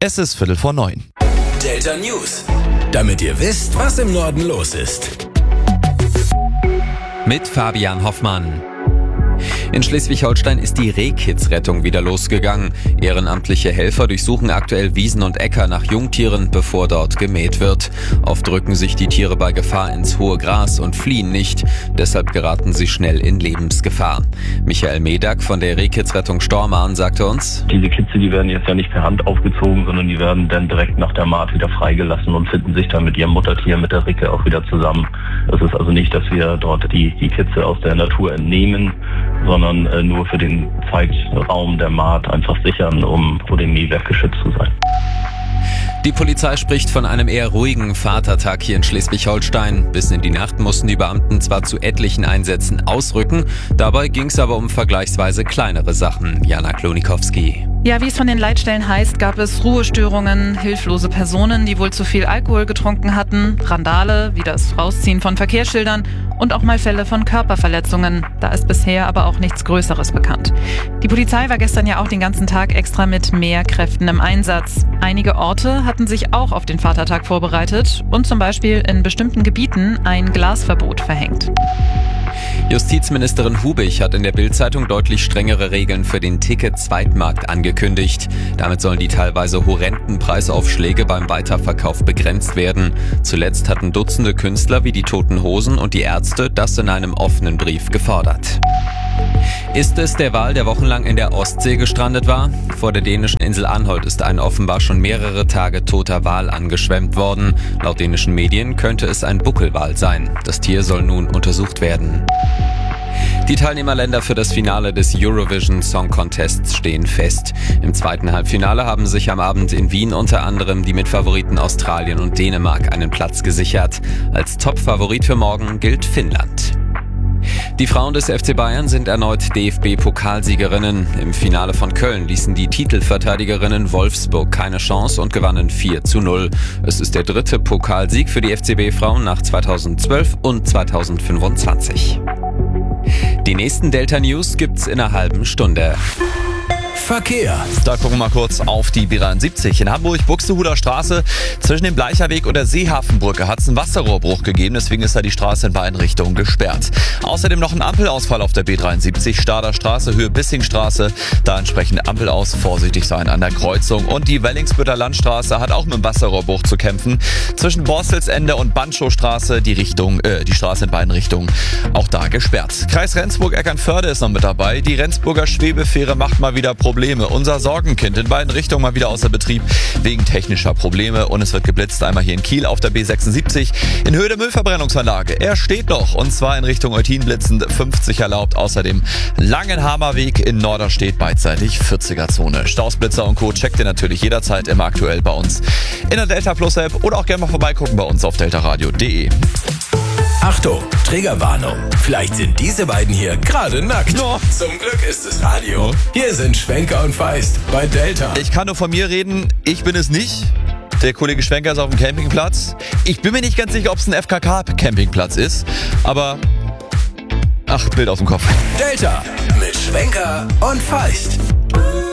Es ist 8:45. Delta News. Damit ihr wisst, was im Norden los ist. Mit Fabian Hoffmann. In Schleswig-Holstein ist die Rehkitzrettung wieder losgegangen. Ehrenamtliche Helfer durchsuchen aktuell Wiesen und Äcker nach Jungtieren, bevor dort gemäht wird. Oft drücken sich die Tiere bei Gefahr ins hohe Gras und fliehen nicht. Deshalb geraten sie schnell in Lebensgefahr. Michael Medak von der Rehkitzrettung Stormarn sagte uns: Diese Kitze, die werden jetzt ja nicht per Hand aufgezogen, sondern die werden dann direkt nach der Maat wieder freigelassen und finden sich dann mit ihrem Muttertier, mit der Ricke, auch wieder zusammen. Das ist also nicht, dass wir dort die Kitze aus der Natur entnehmen, sondern nur für den Zeitraum der Maat einfach sichern, um vor dem Mähwerk geschützt zu sein. Die Polizei spricht von einem eher ruhigen Vatertag hier in Schleswig-Holstein. Bis in die Nacht mussten die Beamten zwar zu etlichen Einsätzen ausrücken, dabei ging es aber um vergleichsweise kleinere Sachen. Jana Klonikowski. Ja, wie es von den Leitstellen heißt, gab es Ruhestörungen, hilflose Personen, die wohl zu viel Alkohol getrunken hatten, Randale, wie das Rausziehen von Verkehrsschildern und auch mal Fälle von Körperverletzungen. Da ist bisher aber auch nichts Größeres bekannt. Die Polizei war gestern ja auch den ganzen Tag extra mit mehr Kräften im Einsatz. Einige Orte hatten sich auch auf den Vatertag vorbereitet und zum Beispiel in bestimmten Gebieten ein Glasverbot verhängt. Justizministerin Hubich hat in der Bild-Zeitung deutlich strengere Regeln für den Ticket-Zweitmarkt angekündigt. Damit sollen die teilweise horrenden Preisaufschläge beim Weiterverkauf begrenzt werden. Zuletzt hatten Dutzende Künstler wie die Toten Hosen und die Ärzte das in einem offenen Brief gefordert. Ist es der Wal, der wochenlang in der Ostsee gestrandet war? Vor der dänischen Insel Anholt ist ein offenbar schon mehrere Tage toter Wal angeschwemmt worden. Laut dänischen Medien könnte es ein Buckelwal sein. Das Tier soll nun untersucht werden. Die Teilnehmerländer für das Finale des Eurovision Song Contests stehen fest. Im zweiten Halbfinale haben sich am Abend in Wien unter anderem die Mitfavoriten Australien und Dänemark einen Platz gesichert. Als Top-Favorit für morgen gilt Finnland. Die Frauen des FC Bayern sind erneut DFB-Pokalsiegerinnen. Im Finale von Köln ließen die Titelverteidigerinnen Wolfsburg keine Chance und gewannen 4:0. Es ist der dritte Pokalsieg für die FCB-Frauen nach 2012 und 2025. Die nächsten Delta News gibt's in einer halben Stunde. Verkehr. Da gucken wir mal kurz auf die B73. In Hamburg, Buxtehuder Straße, zwischen dem Bleicherweg und der Seehafenbrücke hat es einen Wasserrohrbruch gegeben, deswegen ist da die Straße in beiden Richtungen gesperrt. Außerdem noch ein Ampelausfall auf der B73, Stader Straße, Höhe Bissingstraße, da entsprechend Ampel aus, vorsichtig sein an der Kreuzung. Und die Wellingsbütter Landstraße hat auch mit dem Wasserrohrbruch zu kämpfen. Zwischen Borstelsende und Bandschowstraße die Straße in beiden Richtungen auch da gesperrt. Kreis Rendsburg-Eckernförde ist noch mit dabei. Die Rendsburger Schwebefähre macht mal wieder Probleme. Unser Sorgenkind in beiden Richtungen mal wieder außer Betrieb wegen technischer Probleme und es wird geblitzt. Einmal hier in Kiel auf der B76 in Höhe der Müllverbrennungsanlage. Er steht noch und zwar in Richtung Eutin blitzend 50 erlaubt. Außerdem Langenhamer-Weg in Norderstedt beidseitig 40er-Zone. Stausblitzer und Co. checkt ihr natürlich jederzeit immer aktuell bei uns in der Delta Plus App oder auch gerne mal vorbeigucken bei uns auf deltaradio.de. Achtung, Triggerwarnung. Vielleicht sind diese beiden hier gerade nackt. No. Zum Glück ist es Radio. Hier sind Schwenker und Feist bei Delta. Ich kann nur von mir reden, ich bin es nicht. Der Kollege Schwenker ist auf dem Campingplatz. Ich bin mir nicht ganz sicher, ob es ein FKK-Campingplatz ist, aber Bild auf dem Kopf. Delta mit Schwenker und Feist.